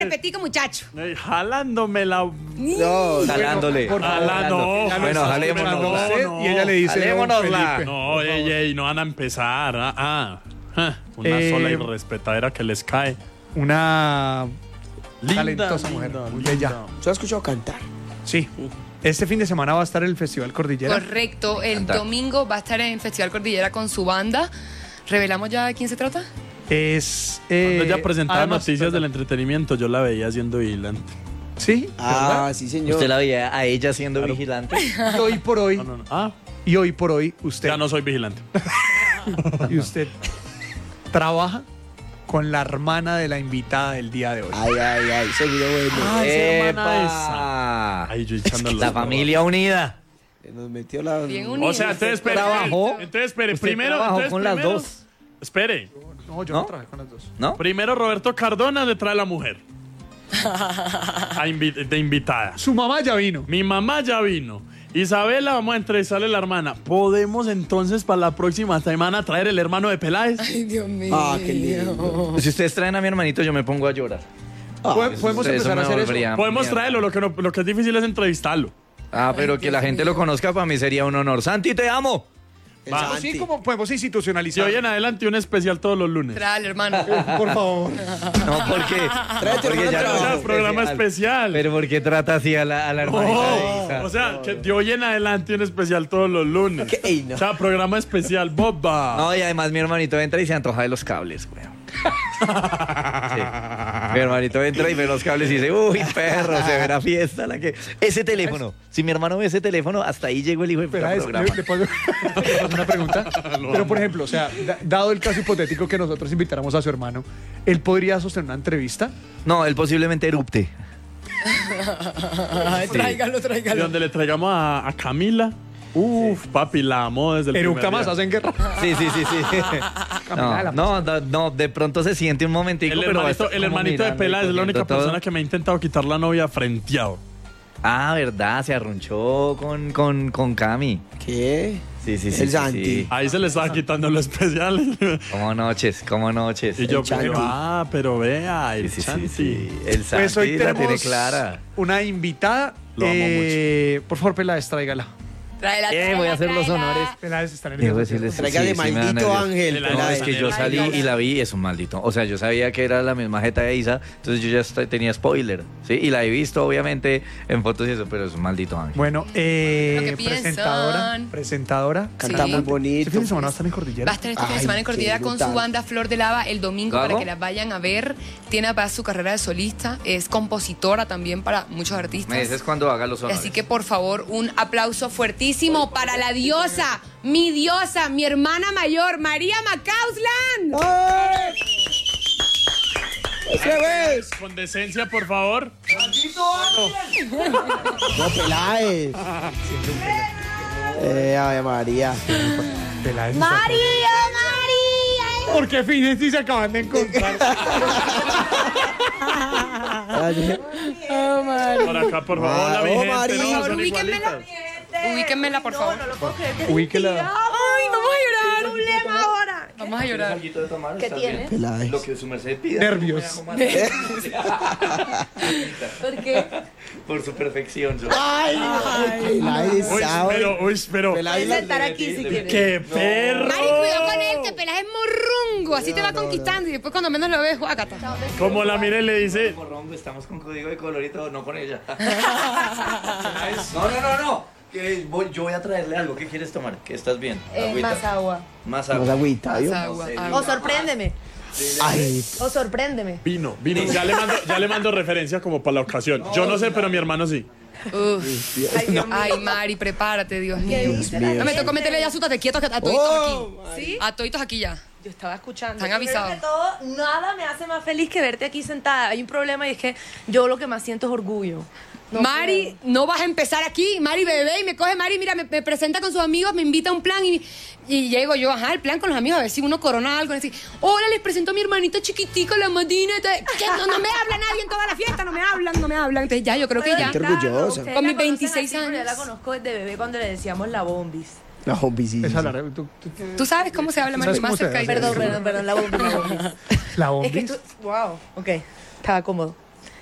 Repetico, muchacho. Jalándome la... No, Jalándole. No. Bueno, jalémonosla. y ella le dice, Jalémonosla. Felipe. No, ey, no van a empezar. Una sola irrespetadera que les cae. Una Linda, talentosa mujer, muy bella. ¿Yo he escuchado cantar? Sí. Este fin de semana va a estar el Festival Cordillera. Correcto, el Cantar. domingo va a estar en Festival Cordillera con su banda. ¿Revelamos ya de quién se trata? Es. Cuando ella presentaba además, noticias del entretenimiento, yo la veía siendo vigilante. Sí. Ah, sí, señor. ¿Usted la veía a ella siendo vigilante? Y hoy por hoy. No. Y hoy por hoy usted. Ya no soy vigilante. Y usted trabaja con la hermana de la invitada del día de hoy. Ay, seguro bueno. Esa hermana ¡Epa! Ahí yo echando La familia unida. Se nos metió la... Bien unido. O sea, entonces espere. Trabajó. Entonces espere. Usted Primero. trabajó entonces, con las primero- dos. Espere. No, yo ¿No? no trabajé con las dos. ¿No? Primero Roberto Cardona le trae la mujer. De invitada. Su mamá ya vino. Mi mamá ya vino. Isabela, vamos a entrevistarle a la hermana. ¿Podemos entonces para la próxima semana traer el hermano de Peláez? Ay, Dios mío. Ah, qué lindo. Si ustedes traen a mi hermanito, yo me pongo a llorar. Podemos empezar a hacer eso. Podemos traerlo, lo que es difícil es entrevistarlo. Ah, pero que la gente lo conozca para mí sería un honor. Santi, te amo. El Va. Santi. Sí, como podemos Si institucionalizar. hoy en adelante un especial todos los lunes. Trae al hermano. Por favor. No, porque. Tráete porque hermano ya trabajo. no O sea, programa especial. Pero ¿por qué trata así a la hermanita de Isa? O sea, que de hoy en adelante un especial todos los lunes. ¿Qué? Ey, no. O sea, programa especial, Boba. No, y además mi hermanito entra y se antoja de los cables, güey. Sí. Mi hermanito entra y ve los cables y dice, uy, perro, se ve la fiesta. Ese teléfono, si mi hermano ve ese teléfono, hasta ahí llegó el hijo de puta Espera, programa. le puedo una pregunta. Pero, por ejemplo, o sea, dado el caso hipotético que nosotros invitáramos a su hermano, ¿él podría sostener una entrevista? No, él posiblemente erupte. Ay, tráigalo. De donde le traigamos a Camila. Uf, papi, la amo desde el Eructa primer más, día. hacen guerra. Sí. No, de pronto se siente un momentico, El pero va a hermanito, estar el como hermanito de mirando y Peláez es la única cogiendo todo. persona que me ha intentado quitar la novia frenteado. Ah, verdad, se arrunchó con Cami. ¿Qué? Sí. El Santi. Sí. Ahí se le estaba quitando lo especial. Como noches. Y yo, El Santi. pero vea, el Sí. Santi. El Santi Pues hoy la tiene tenemos clara. una invitada. Lo amo Por favor, Peláez, tráigala. Tráela. Voy a hacer los honores. Peláez está Debo nervioso. decirles, Tráigale sí, me da maldito nervios. ángel. El No, ángel. es que yo salí y la vi, es un maldito. O sea, yo sabía que era la misma jeta de Isa, entonces yo ya tenía spoiler, ¿sí? Y la he visto, obviamente, en fotos y eso, pero es un maldito ángel. Bueno, que presentadora. Canta Sí. muy bonito. Este fin de semana va a estar en Cordillera. Va a estar este fin de Ay, semana en Cordillera qué con su brutal. banda Flor de Lava el domingo ¿Gago? para que la vayan a ver. Tiene además su carrera de solista, es compositora también para muchos artistas. Me dices cuando haga los honores. Así que por favor, un aplauso fuertísimo para la diosa, mi hermana mayor, María Macausland. ¡Ay! ¡Ese es! Con decencia, por favor. No, Peláez. Ave María. Peláez. María. ¿Por qué fines si se acaban de encontrar? Por acá, por favor. Hola, mi Oh, gente. María. No, son Ubíquenmela. igualitas. Ubíquenmela, por favor. Ubíquela. Ay, vamos a llorar. Problema ahora. Vamos a llorar. ¿Qué tiene? Peláez. Lo que su merced pida. Nervios. ¿Por qué? Por su perfección. ¡Ay! Peláez sabe. Pero. Peláez Puedes estar aquí si quieres. ¡Qué perro! Mari, cuidado con él, que Peláez es morrungo. Así te va conquistando y después cuando menos lo ves, guácata. Como la mire le dice. Morrongo, estamos con código de color y todo, no con ella. No. Yo voy a traerle algo. ¿Qué quieres tomar? ¿Qué estás bien? Agüita. Más agua. Más Más agua. agüita, ¿yo? Agua, sé. agua. O sorpréndeme. Ay, O sorpréndeme. Vino. Ya le mando referencia como para la ocasión. Yo no sé, pero mi hermano sí. Uf. Ay, Dios mío. Ay, Mari, prepárate, Dios ¿Qué mío. dice mío. No me tocó meterle ya sútate quietos a toditos Oh, aquí. ¿Sí? A toditos aquí ya. Yo estaba escuchando. Están Primero avisados. que todo, nada me hace más feliz que verte aquí sentada. Hay un problema y es que yo lo que más siento es orgullo. No Mari, no vas a empezar aquí. Mari, bebé, y me coge Mari, mira, me presenta con sus amigos, me invita a un plan y llego yo, el plan con los amigos, a ver si uno corona algo. Así, hola, les presento a mi hermanita chiquitica, la Madina. Que no me habla nadie en toda la fiesta, no me hablan. Entonces ya, yo creo que ya. Qué orgullosa. Ustedes Con la mis conocen 26 así, pero Yo la años. conozco desde bebé cuando le decíamos la bombis. la hobby, sí. Esa sí. la ¿Tú sabes cómo se habla, Mari? ¿Sabes Más cómo se cerca. hace? y- Perdón, la bombis. La Es que bombis. tú, wow, ok, estaba cómodo.